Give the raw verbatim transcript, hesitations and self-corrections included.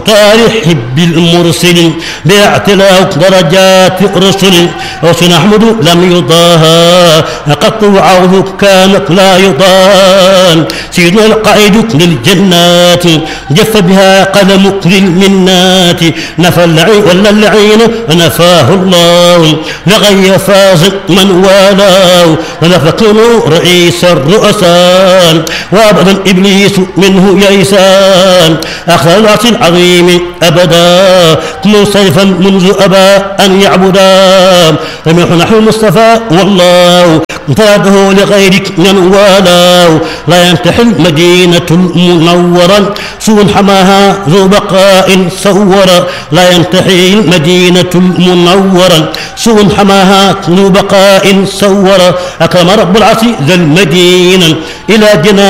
طارح بالمرسل باعتلاء درجات رسل وسنحمد لم يضاهى قط وعوض كانت لا يضان سيدنا القائد للجنات جف بها قلمك للمنات نفى اللعين ولا اللعين نفاه الله لغي فاز من والاه ونفكن رئيس الرؤساء وابدا ابليس منه يئسان اخذ العرش العظيم أبدا منصرفا منذ أبى أن يعبدا فنحن نحن المصطفى والله انفراده لغيرك ينوالا لا ينتحل مدينة المنورة سوء حماها ذو بقاء صورا لا ينتحي المدينة المنورة سوء حماها ذو بقاء صورا أكرم رب العرش ذا المدينة إلى جنان